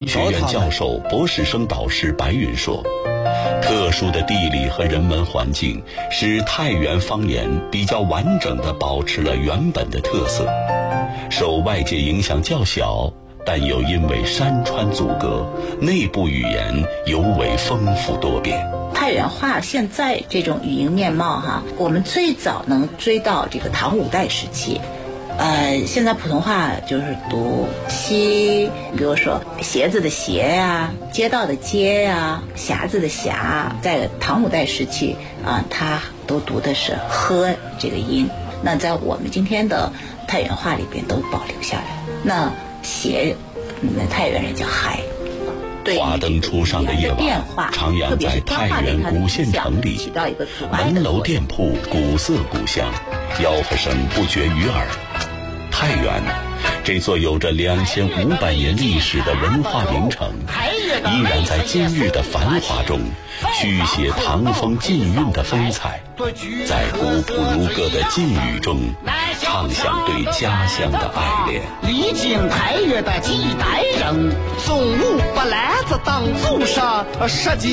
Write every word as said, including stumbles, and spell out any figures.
学院教授、博士生导师白云说，特殊的地理和人文环境使太原方言比较完整地保持了原本的特色，受外界影响较小，但又因为山川阻隔，内部语言尤为丰富多变。 太原话现在这种语音面貌哈，我们最早能追到这个唐五代时期。呃，现在普通话就是读西，比如说鞋子的鞋呀、啊，街道的街呀、啊，匣子的匣，在唐五代时期啊，它都读的是呵这个音。那在我们今天的太原话里边都保留下来。那鞋，那太原人叫嗨。 华灯初上的夜晚，徜徉在太原古县城里，门楼店铺古色古香，吆喝声不绝于耳。太原，这座有着两千五百年历史的文化名城，依然在今日的繁华中续写唐风晋韵的风采，在古朴如歌的晋语中唱响对家乡的爱恋。 历经太原的几代人，从五百篮子当祖上，十几